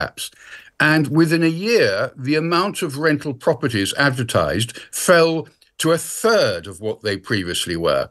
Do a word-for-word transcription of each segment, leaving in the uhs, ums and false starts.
And within a year, the amount of rental properties advertised fell to a third of what they previously were.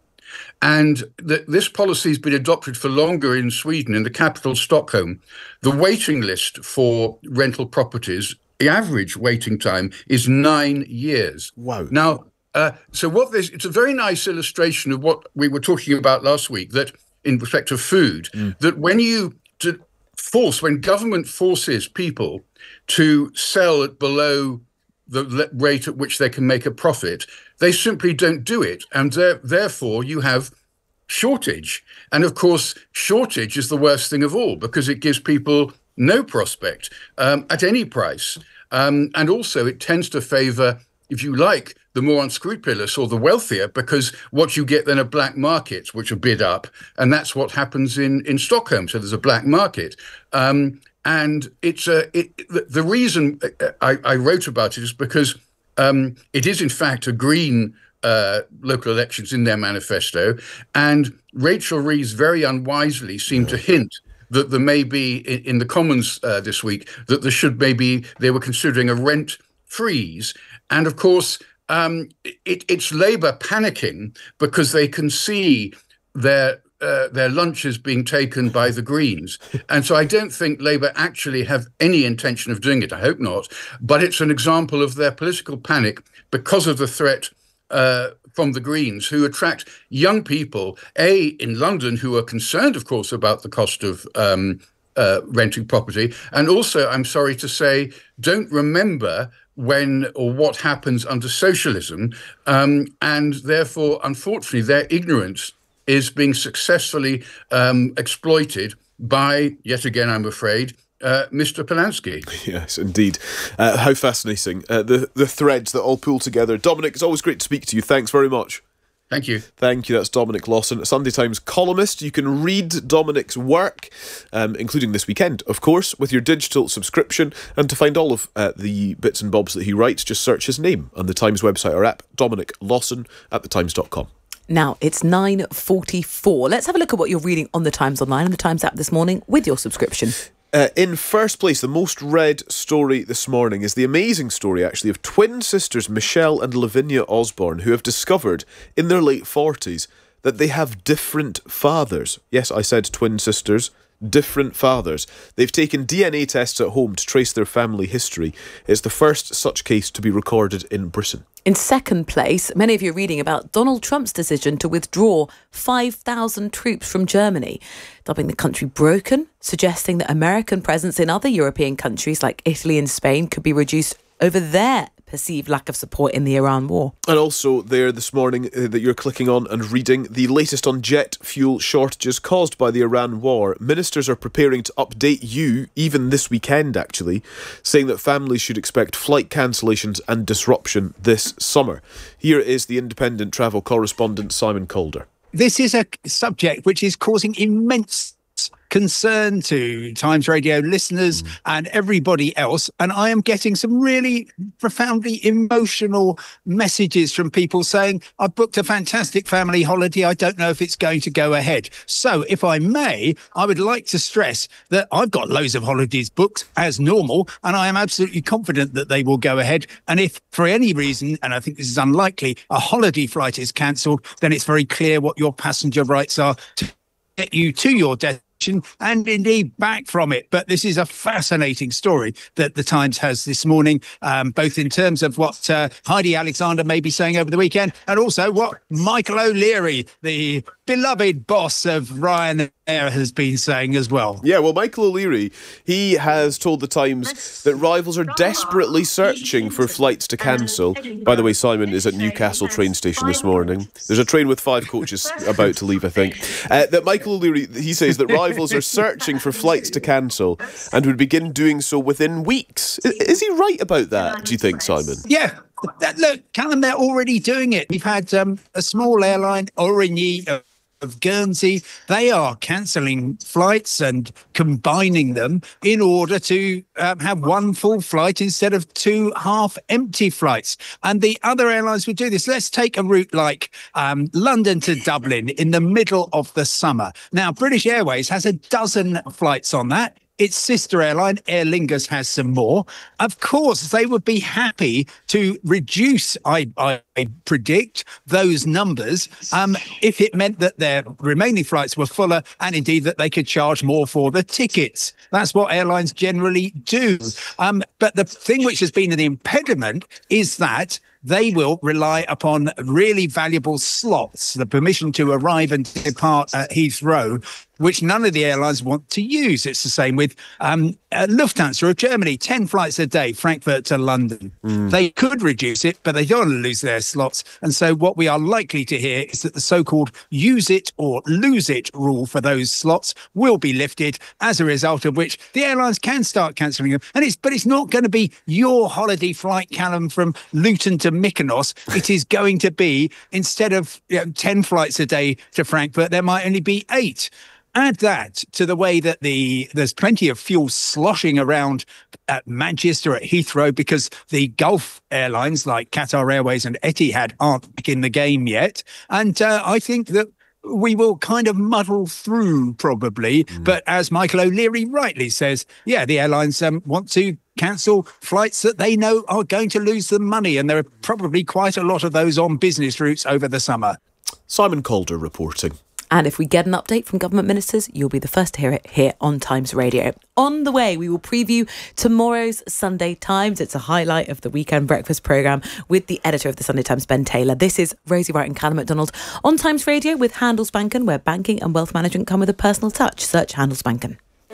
And th- this policy has been adopted for longer in Sweden, in the capital, Stockholm. The waiting list for rental properties, the average waiting time is nine years. Wow. Now, uh, so what this, it's a very nice illustration of what we were talking about last week, that in respect of food, mm. that when you to force, when government forces people to sell at below the rate at which they can make a profit, they simply don't do it. And there, therefore, you have shortage. And of course, shortage is the worst thing of all, because it gives people no prospect um, at any price. Um, and also, it tends to favor, if you like, the more unscrupulous or the wealthier, because what you get then are black markets, which are bid up. And that's what happens in, in Stockholm. So there's a black market. Um, And it's uh, it, the, the reason I, I wrote about it is because um, it is, in fact, a Green uh, local elections in their manifesto. And Rachel Reeves very unwisely seemed to hint that there may be in, in the Commons uh, this week that there should maybe they were considering a rent freeze. And of course, um, it, it's Labour panicking because they can see their Uh, their lunches being taken by the Greens. And so I don't think Labour actually have any intention of doing it. I hope not. But it's an example of their political panic because of the threat uh, from the Greens, who attract young people, A, in London, who are concerned, of course, about the cost of um, uh, renting property. And also, I'm sorry to say, don't remember when or what happens under socialism. Um, and therefore, unfortunately, their ignorance is being successfully um, exploited by, yet again, I'm afraid, uh, Mister Polanski. Yes, indeed. Uh, how fascinating. Uh, the, the threads that all pull together. Dominic, it's always great to speak to you. Thanks very much. Thank you. Thank you. That's Dominic Lawson, Sunday Times columnist. You can read Dominic's work, um, including this weekend, of course, with your digital subscription. And to find all of uh, the bits and bobs that he writes, just search his name on the Times website or app, Dominic Lawson at the times dot com. Now, it's nine forty-four. Let's have a look at what you're reading on the Times Online and the Times app this morning with your subscription. Uh, in first place, the most read story this morning is the amazing story, actually, of twin sisters Michelle and Lavinia Osborne, who have discovered in their late forties that they have different fathers. Yes, I said twin sisters. Different fathers. They've taken D N A tests at home to trace their family history. It's the first such case to be recorded in Britain. In second place, many of you are reading about Donald Trump's decision to withdraw five thousand troops from Germany, dubbing the country broken, suggesting that American presence in other European countries like Italy and Spain could be reduced over their perceived lack of support in the Iran war. And also there this morning uh, that you're clicking on and reading, the latest on jet fuel shortages caused by the Iran war. Ministers are preparing to update you, even this weekend actually, saying that families should expect flight cancellations and disruption this summer. Here is the independent travel correspondent Simon Calder. This is a subject which is causing immense concern to Times Radio listeners mm. and everybody else. And I am getting some really profoundly emotional messages from people saying, I've booked a fantastic family holiday. I don't know if it's going to go ahead. So if I may, I would like to stress that I've got loads of holidays booked as normal, and I am absolutely confident that they will go ahead. And if for any reason, and I think this is unlikely, a holiday flight is cancelled, then it's very clear what your passenger rights are to get you to your destination and indeed back from it. But this is a fascinating story that the Times has this morning, um, both in terms of what uh, Heidi Alexander may be saying over the weekend, and also what Michael O'Leary, the beloved boss of Ryanair, has been saying as well. Yeah, well, Michael O'Leary, he has told the Times that rivals are desperately searching for flights to cancel. By the way, Simon is at Newcastle train station this morning. There's a train with five coaches about to leave, I think. Uh, that Michael O'Leary, he says that rivals are searching for flights to cancel and would begin doing so within weeks. Is, is he right about that, do you think, Simon? Yeah. Look, Callum, they're already doing it. We've had um, a small airline, Origny, uh, of Guernsey. They are cancelling flights and combining them in order to um, have one full flight instead of two half-empty flights. And the other airlines would do this. Let's take a route like um, London to Dublin in the middle of the summer. Now, British Airways has a dozen flights on that. its sister airline, Aer Lingus, has some more. Of course, they would be happy to reduce, I, I predict, those numbers um, if it meant that their remaining flights were fuller and indeed that they could charge more for the tickets. That's what airlines generally do. Um, but the thing which has been an impediment is that they will rely upon really valuable slots, the permission to arrive and depart at Heathrow, which none of the airlines want to use. It's the same with um, uh, Lufthansa of Germany, ten flights a day, Frankfurt to London. Mm. They could reduce it, but they don't want to lose their slots. And so what we are likely to hear is that the so-called use it or lose it rule for those slots will be lifted, as a result of which the airlines can start cancelling them. And it's But it's not going to be your holiday flight, Callum, from Luton to Mykonos. It is going to be, instead of you know, ten flights a day to Frankfurt, there might only be eight. Add that to the way that the there's plenty of fuel sloshing around at Manchester, at Heathrow, because the Gulf airlines like Qatar Airways and Etihad aren't back in the game yet. And uh, I think that we will kind of muddle through probably. Mm. But as Michael O'Leary rightly says, yeah, the airlines um, want to cancel flights that they know are going to lose them money. And there are probably quite a lot of those on business routes over the summer. Simon Calder reporting. And if we get an update from government ministers, you'll be the first to hear it here on Times Radio. On the way, we will preview tomorrow's Sunday Times. It's a highlight of the weekend breakfast programme with the editor of the Sunday Times, Ben Taylor. This is Rosie Wright and Callum McDonald on Times Radio with Handelsbanken, where banking and wealth management come with a personal touch. Search Handelsbanken.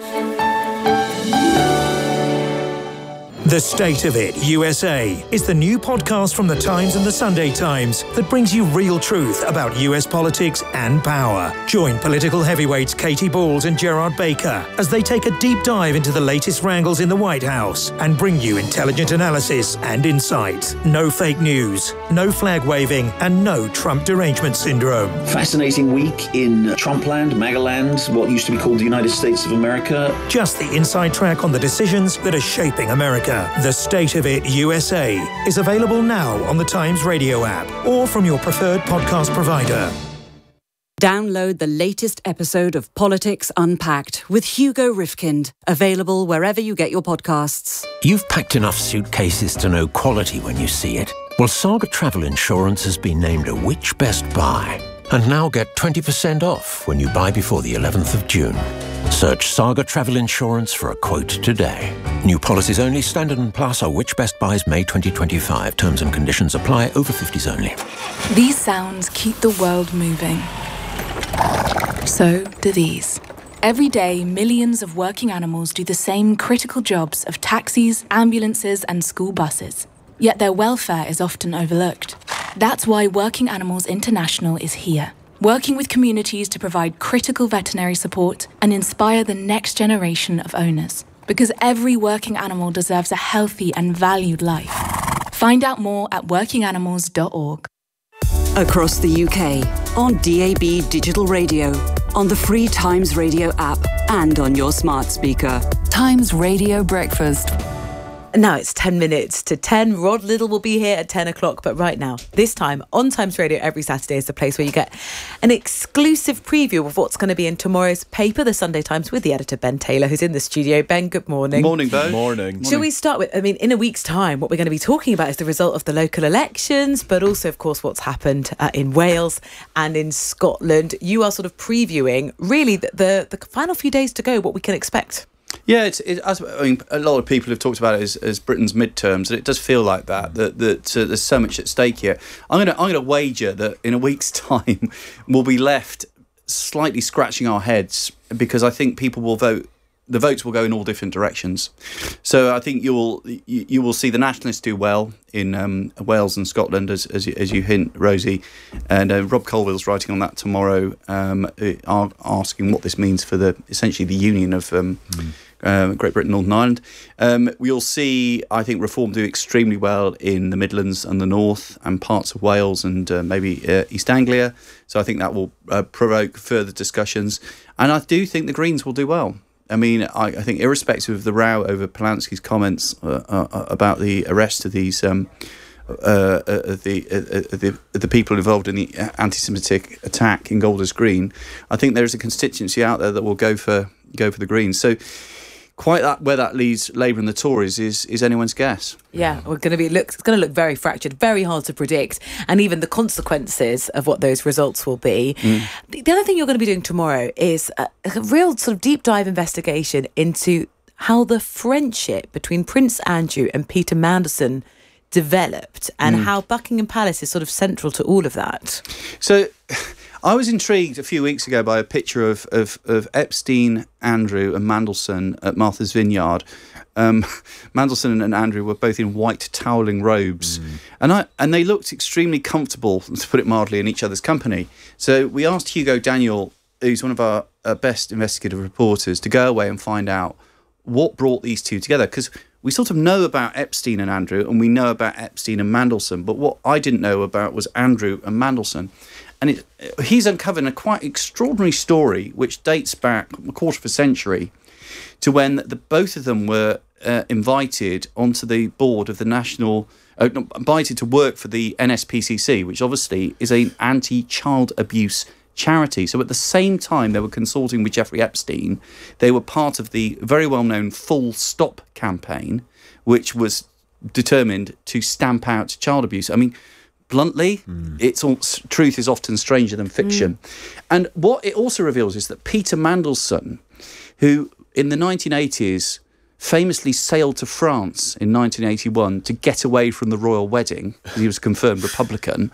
The State of It U S A is the new podcast from The Times and The Sunday Times that brings you real truth about U S politics and power. Join political heavyweights Katie Balls and Gerard Baker as they take a deep dive into the latest wrangles in the White House and bring you intelligent analysis and insight. No fake news, no flag waving, and no Trump derangement syndrome. Fascinating week in Trumpland, Magaland, what used to be called the United States of America. Just the inside track on the decisions that are shaping America. The State of It U S A is available now on the Times Radio app or from your preferred podcast provider. Download the latest episode of Politics Unpacked with Hugo Rifkind, available wherever you get your podcasts. You've packed enough suitcases to know quality when you see it. Well, Saga Travel Insurance has been named a Which Best Buy. And now get twenty percent off when you buy before the eleventh of June. Search Saga Travel Insurance for a quote today. New policies only. Standard and Plus are Which Best Buys May twenty twenty-five. Terms and conditions apply. Over fifties only. These sounds keep the world moving. So do these. Every day, millions of working animals do the same critical jobs of taxis, ambulances, and school buses. Yet their welfare is often overlooked. That's why Working Animals International is here, working with communities to provide critical veterinary support and inspire the next generation of owners. Because every working animal deserves a healthy and valued life. Find out more at working animals dot org. Across the U K, on D A B Digital Radio, on the free Times Radio app, and on your smart speaker. Times Radio Breakfast. Now it's ten minutes to ten. Rod Liddle will be here at ten o'clock. But right now, this time on Times Radio every Saturday is the place where you get an exclusive preview of what's going to be in tomorrow's paper, the Sunday Times, with the editor Ben Taylor, who's in the studio. Ben, good morning. Morning, Bo. Morning. Shall we start with, I mean, in a week's time, what we're going to be talking about is the result of the local elections, but also, of course, what's happened uh, in Wales and in Scotland. You are sort of previewing, really, the, the, the final few days to go, what we can expect. Yeah, it's, it, as, I mean, a lot of people have talked about it as, as Britain's midterms, and it does feel like that. That, that uh, there's so much at stake here. I'm gonna I'm gonna wager that in a week's time we'll be left slightly scratching our heads, because I think people will vote. The votes will go in all different directions. So I think you will you, you will see the Nationalists do well in um, Wales and Scotland, as as you, as you hint, Rosie. And uh, Rob Colville's writing on that tomorrow, um, are asking what this means for the essentially the union of um, mm. uh, Great Britain, Northern Ireland. Um, we'll see, I think, Reform do extremely well in the Midlands and the North and parts of Wales and uh, maybe uh, East Anglia. So I think that will uh, provoke further discussions. And I do think the Greens will do well. I mean, I, I think irrespective of the row over Polanski's comments uh, uh, about the arrest of these um, uh, uh, the, uh, the the people involved in the anti-Semitic attack in Golders Green, I think there is a constituency out there that will go for go for the Greens. So quite that where that leaves Labour and the Tories is is anyone's guess. Yeah, we're going to be. It looks it's going to look very fractured, very hard to predict, and even the consequences of what those results will be. Mm. The, the other thing you're going to be doing tomorrow is a, a real sort of deep dive investigation into how the friendship between Prince Andrew and Peter Mandelson developed, and mm. how Buckingham Palace is sort of central to all of that. So I was intrigued a few weeks ago by a picture of, of, of Epstein, Andrew and Mandelson at Martha's Vineyard. Um, Mandelson and Andrew were both in white toweling robes, mm. and I and they looked extremely comfortable, to put it mildly, in each other's company. So we asked Hugo Daniel, who's one of our uh, best investigative reporters, to go away and find out what brought these two together, because we sort of know about Epstein and Andrew, and we know about Epstein and Mandelson, but what I didn't know about was Andrew and Mandelson. And it, he's uncovered a quite extraordinary story which dates back a quarter of a century to when the, both of them were uh, invited onto the board of the National... Uh, invited to work for the N S P C C, which obviously is an anti-child abuse charity. So at the same time they were consulting with Jeffrey Epstein, they were part of the very well-known Full Stop campaign, which was determined to stamp out child abuse. I mean, bluntly, mm. it's all, truth is often stranger than fiction. Mm. And what it also reveals is that Peter Mandelson, who in the nineteen eighties famously sailed to France in nineteen eighty-one to get away from the royal wedding, because he was a confirmed Republican,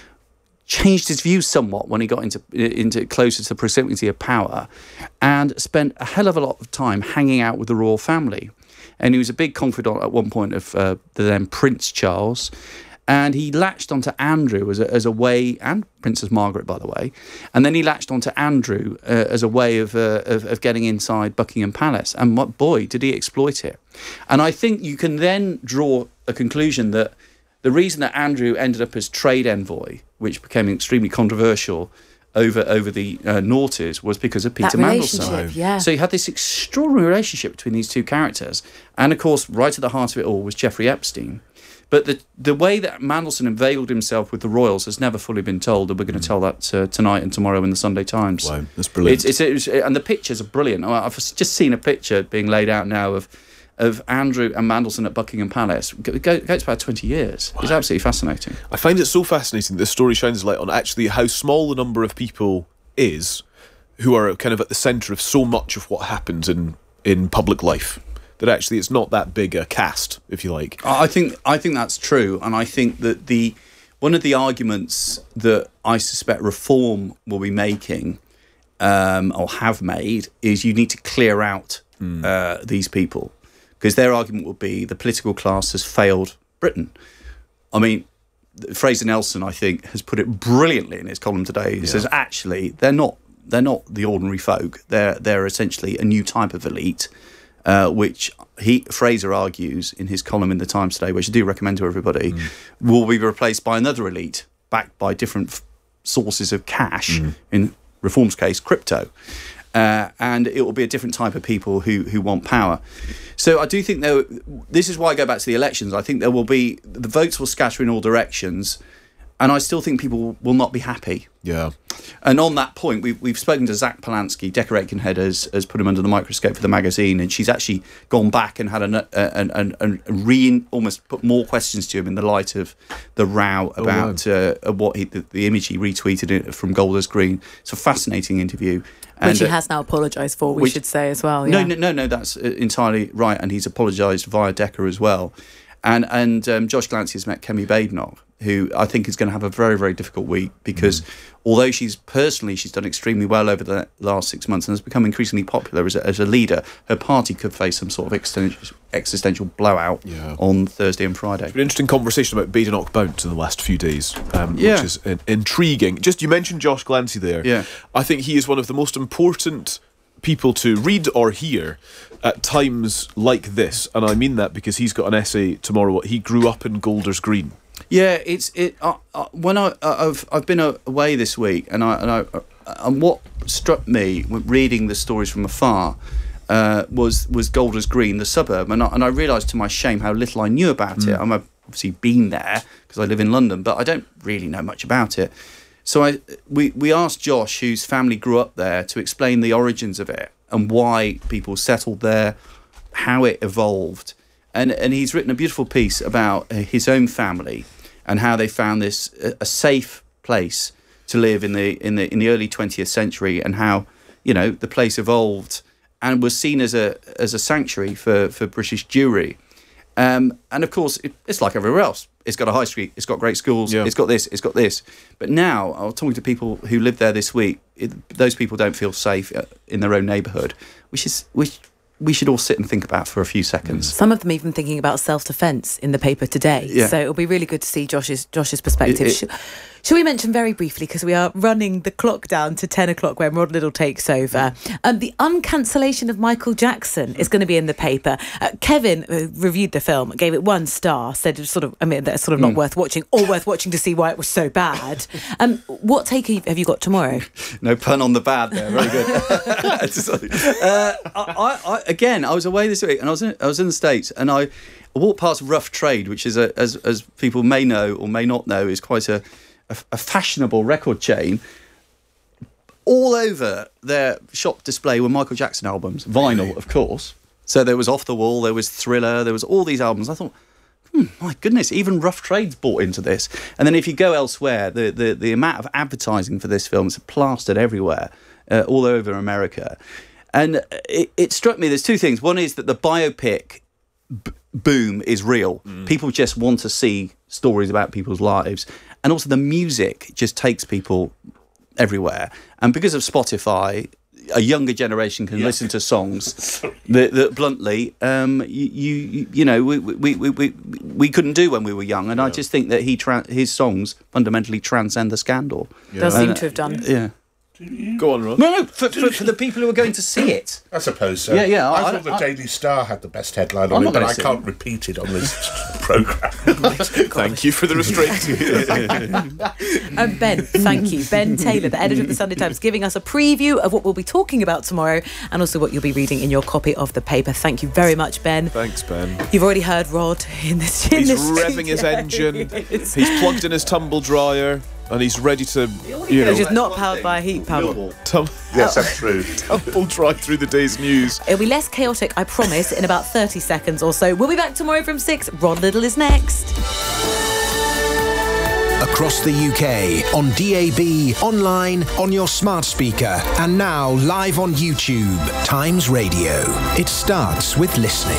changed his views somewhat when he got into into closer to the proximity of power, and spent a hell of a lot of time hanging out with the royal family. And he was a big confidant at one point of uh, the then Prince Charles, and he latched onto Andrew as a, as a way, and Princess Margaret, by the way, and then he latched onto Andrew uh, as a way of, uh, of of getting inside Buckingham Palace. And what, boy, did he exploit it. And I think you can then draw a conclusion that the reason that Andrew ended up as trade envoy, which became extremely controversial over over the uh, noughties, was because of Peter Mandelson. Yeah. So you had this extraordinary relationship between these two characters. And of course, right at the heart of it all was Jeffrey Epstein. But the the way that Mandelson unveiled himself with the royals has never fully been told, and we're going to tell that uh, tonight and tomorrow in the Sunday Times. Wow, that's brilliant. It's, it's, it's, and the pictures are brilliant. I've just seen a picture being laid out now of of Andrew and Mandelson at Buckingham Palace. It goes back twenty years. Wow. It's absolutely fascinating. I find it so fascinating. This story shines light on actually how small the number of people is who are kind of at the centre of so much of what happens in, in public life. That actually it's not that big a cast, if you like. I think I think that's true, and I think that the one of the arguments that I suspect Reform will be making, um, or have made, is you need to clear out mm. uh, these people, because their argument will be the political class has failed Britain. I mean, Fraser Nelson, I think, has put it brilliantly in his column today. He yeah. says actually they're not they're not the ordinary folk. They're they're essentially a new type of elite. Uh, which he Fraser argues in his column in the Times today, which I do recommend to everybody, mm. will be replaced by another elite backed by different f- sources of cash, mm. in Reform's case, crypto. Uh, and it will be a different type of people who who want power. So I do think there. This is why I go back to the elections. I think there will be, the votes will scatter in all directions, and I still think people will not be happy. Yeah. And on that point, we've, we've spoken to Zach Polanski. Decca Aikenhead has, has put him under the microscope for the magazine, and she's actually gone back and had a, a, a, a re almost put more questions to him in the light of the row about oh, wow. uh, what he, the, the image he retweeted from Golders Green. It's a fascinating interview. And, which he has now apologised for, we which, should say as well. Yeah. No, no, no, no, that's entirely right, and he's apologised via Decca as well. And and um, Josh Glancy has met Kemi Badenoch, who I think is going to have a very, very difficult week, because mm. although she's personally, she's done extremely well over the last six months and has become increasingly popular as a, as a leader, her party could face some sort of existential, existential blowout yeah. on Thursday and Friday. It's been an interesting conversation about Badenoch bounce in the last few days, um, yeah. which is uh, intriguing. Just, you mentioned Josh Glancy there. Yeah. I think he is one of the most important people to read or hear at times like this, and I mean that because he's got an essay tomorrow. He grew up in Golders Green. Yeah, it's it. Uh, uh, when I uh, I've I've been away this week, and I and I uh, and what struck me when reading the stories from afar uh, was was Golders Green, the suburb, and I, and I realised to my shame how little I knew about mm. it. I'm obviously been there because I live in London, but I don't really know much about it. So I we we asked Josh, whose family grew up there, to explain the origins of it and why people settled there, how it evolved. And and he's written a beautiful piece about his own family and how they found this a, a safe place to live in the in the in the early twentieth century, and how, you know, the place evolved and was seen as a as a sanctuary for for British Jewry. Um, and of course, it, it's like everywhere else. It's got a high street. It's got great schools. Yeah. It's got this. It's got this. But now, I was talking to people who live there this week. It, those people don't feel safe in their own neighbourhood, which is which. we should all sit and think about for a few seconds. Some of them even thinking about self-defence in the paper today. Yeah. So it'll be really good to see Josh's Josh's perspective. It, it, should, should we mention very briefly, because we are running the clock down to ten o'clock when Rod Liddle takes over, um, the uncancellation of Michael Jackson is going to be in the paper. Uh, Kevin uh, reviewed the film, gave it one star, said it's sort of, I mean, that's sort of not mm. worth watching, or worth watching to see why it was so bad. Um, what take have you got tomorrow? No pun on the bad there. Very good. uh, I, I, again, I was away this week, and I was in, I was in the States, and I, I walked past Rough Trade, which is a, as as people may know or may not know, is quite a, a, a fashionable record chain. All over their shop display were Michael Jackson albums, vinyl, of course. So there was Off the Wall, there was Thriller, there was all these albums. I thought, hmm, my goodness, even Rough Trade's bought into this. And then if you go elsewhere, the the, the amount of advertising for this film is plastered everywhere, uh, all over America. And it, it struck me, there's two things. One is that the biopic b- boom is real. Mm. People just want to see stories about people's lives. And also the music just takes people everywhere. And because of Spotify, a younger generation can yeah. listen to songs that, that bluntly, um, you, you you know, we we, we, we we couldn't do when we were young. And yeah. I just think that he tra- his songs fundamentally transcend the scandal. Yeah. Does seem to have done. Yeah. Go on, Ron. No, no, for, for, for the people who are going to see it. I suppose so. Yeah, yeah. I, I thought the I, Daily Star had the best headline on it, but I can't it. repeat it on this programme. Thank you for the restraint. um, Ben, thank you. Ben Taylor, the editor of the Sunday Times, giving us a preview of what we'll be talking about tomorrow, and also what you'll be reading in your copy of the paper. Thank you very much, Ben. Thanks, Ben. You've already heard Rod in this. In He's this revving studio. his engine. He's plugged in his tumble dryer. And he's ready to, you know... It's just not powered by a heat pump. Tum- yes, that's true. Tumble dry through the day's news. It'll be less chaotic, I promise, in about thirty seconds or so. We'll be back tomorrow from six. Rod Liddle is next. Across the U K, on D A B, online, on your smart speaker, and now live on YouTube. Times Radio. It starts with listening.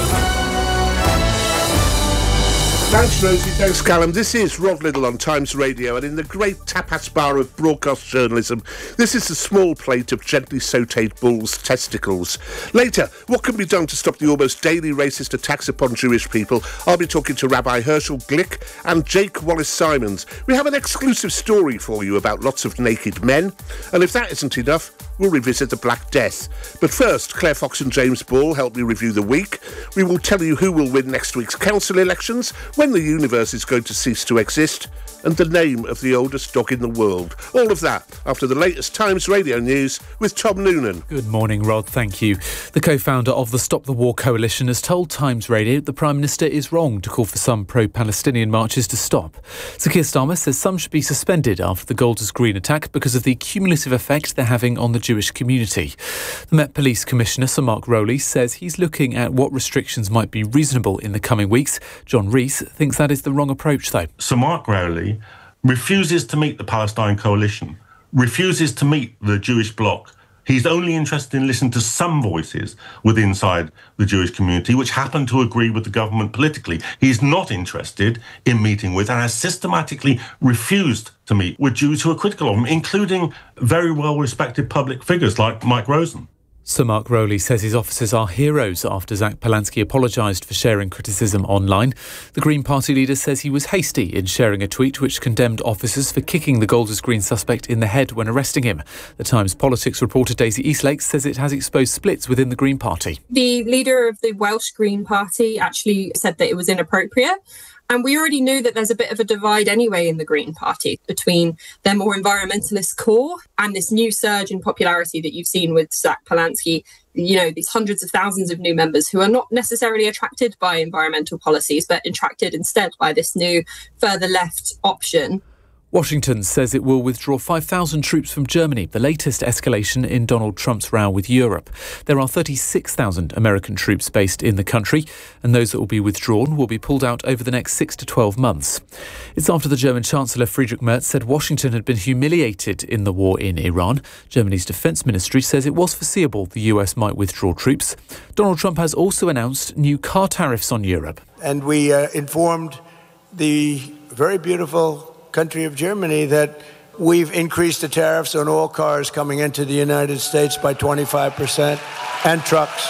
Thanks, Rosie. Thanks, Callum. This is Rod Liddle on Times Radio, and in the great tapas bar of broadcast journalism, this is the small plate of gently sautéed bull's testicles. Later, what can be done to stop the almost daily racist attacks upon Jewish people? I'll be talking to Rabbi Herschel Glick and Jake Wallace-Simons. We have an exclusive story for you about lots of naked men, and if that isn't enough, we'll revisit the Black Death. But first, Claire Fox and James Ball help me review the week. We will tell you who will win next week's council elections, when the universe is going to cease to exist, and the name of the oldest dog in the world. All of that after the latest Times Radio news with Tom Noonan. Good morning, Rod. Thank you. The co-founder of the Stop the War Coalition has told Times Radio the Prime Minister is wrong to call for some pro-Palestinian marches to stop. Sir Keir Starmer says some should be suspended after the Golders Green attack because of the cumulative effect they're having on the Jewish community. The Met Police Commissioner, Sir Mark Rowley, says he's looking at what restrictions might be reasonable in the coming weeks. John Rees thinks that is the wrong approach, though. Sir Mark Rowley refuses to meet the Palestine Coalition, refuses to meet the Jewish bloc. He's only interested in listening to some voices within inside the Jewish community which happen to agree with the government politically. He's not interested in meeting with and has systematically refused to meet with Jews who are critical of him, including very well-respected public figures like Mike Rosen. Sir Mark Rowley says his officers are heroes after Zach Polansky apologised for sharing criticism online. The Green Party leader says he was hasty in sharing a tweet which condemned officers for kicking the Golders Green suspect in the head when arresting him. The Times Politics reporter Daisy Eastlake says it has exposed splits within the Green Party. The leader of the Welsh Green Party actually said that it was inappropriate. And we already knew that there's a bit of a divide anyway in the Green Party between their more environmentalist core and this new surge in popularity that you've seen with Zach Polansky. You know, these hundreds of thousands of new members who are not necessarily attracted by environmental policies, but attracted instead by this new further left option. Washington says it will withdraw five thousand troops from Germany, the latest escalation in Donald Trump's row with Europe. There are thirty-six thousand American troops based in the country, and those that will be withdrawn will be pulled out over the next six to twelve months. It's after the German Chancellor Friedrich Merz said Washington had been humiliated in the war in Iran. Germany's defence ministry says it was foreseeable the U S might withdraw troops. Donald Trump has also announced new car tariffs on Europe. And we uh, informed the very beautiful country of Germany that we've increased the tariffs on all cars coming into the United States by twenty-five percent and trucks.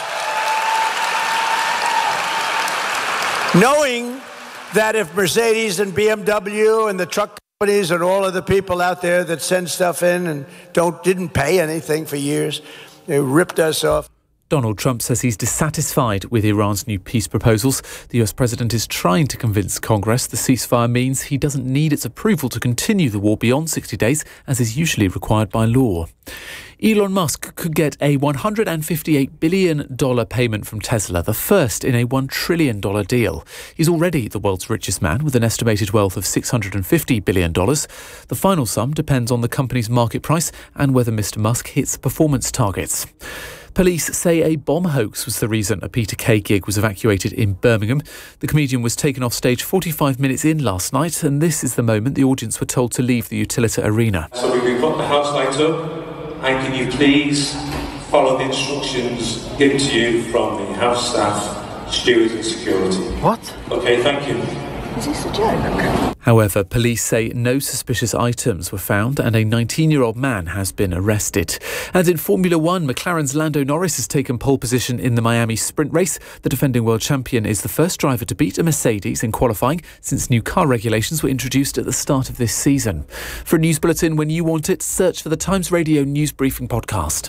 Knowing that if Mercedes and B M W and the truck companies and all of the people out there that send stuff in and don't didn't pay anything for years, they ripped us off. Donald Trump says he's dissatisfied with Iran's new peace proposals. The U S president is trying to convince Congress the ceasefire means he doesn't need its approval to continue the war beyond sixty days, as is usually required by law. Elon Musk could get a one hundred fifty-eight billion dollars payment from Tesla, the first in a one trillion dollars deal. He's already the world's richest man with an estimated wealth of six hundred fifty billion dollars. The final sum depends on the company's market price and whether Mister Musk hits performance targets. Police say a bomb hoax was the reason a Peter Kay gig was evacuated in Birmingham. The comedian was taken off stage forty-five minutes in last night, and this is the moment the audience were told to leave the Utilita Arena. So we can put the house lights up, and can you please follow the instructions given to you from the house staff, stewards and security? What? Okay, thank you. Is this a joke? However, police say no suspicious items were found and a nineteen-year-old man has been arrested. And in Formula One, McLaren's Lando Norris has taken pole position in the Miami sprint race. The defending world champion is the first driver to beat a Mercedes in qualifying since new car regulations were introduced at the start of this season. For a news bulletin when you want it, search for the Times Radio News Briefing podcast.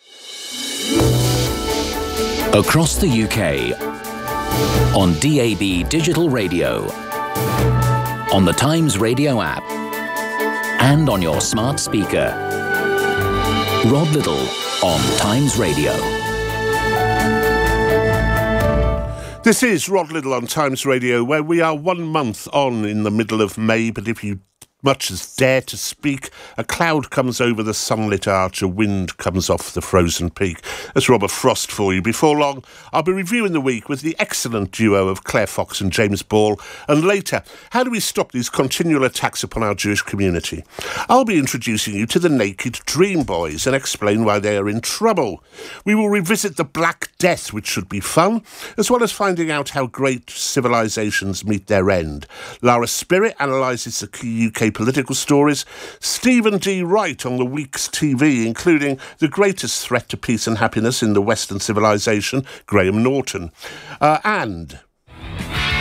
Across the U K, on D A B Digital Radio, on the Times Radio app, and on your smart speaker. Rod Little on Times Radio. This is Rod Little on Times Radio, where we are one month on in the middle of May, but if you much as dare to speak, a cloud comes over the sunlit arch, a wind comes off the frozen peak. That's Robert Frost for you. Before long, I'll be reviewing the week with the excellent duo of Claire Fox and James Ball, and later, how do we stop these continual attacks upon our Jewish community? I'll be introducing you to the Naked Dream Boys and explain why they are in trouble. We will revisit the Black Death, which should be fun, as well as finding out how great civilizations meet their end. Lara Spirit analyses the key U K political stories. Stephen D. Wright on the week's T V, including the greatest threat to peace and happiness in the Western civilization, Graham Norton. Uh, and...